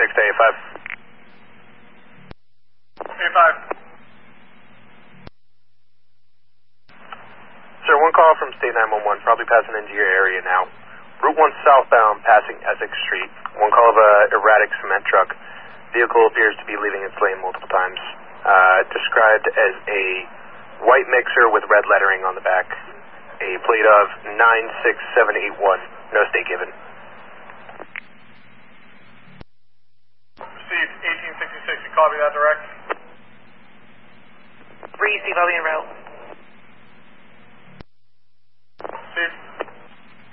to A5. A5. Sir, one call from State 911, probably passing into your area now. Route 1 southbound, passing Essex Street. One call of a erratic cement truck. Vehicle appears to be leaving its lane multiple times. Described as a white mixer with red lettering on the back. A plate of 96781. No state given. Received 1866. You copy that direct? Receive, I'll be en route.